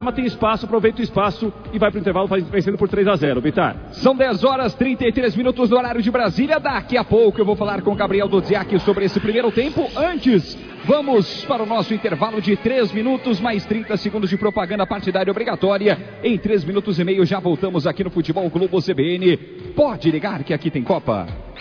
Tem espaço, aproveita o espaço e vai para o intervalo vencendo por 3-0, Bitar. São 10 horas 33 minutos no horário de Brasília. Daqui a pouco eu vou falar com o Gabriel Dodziak sobre esse primeiro tempo. Antes, vamos para o nosso intervalo de 3 minutos, mais 30 segundos de propaganda partidária obrigatória. Em 3 minutos e meio já voltamos aqui no Futebol Globo CBN. Pode ligar que aqui tem Copa.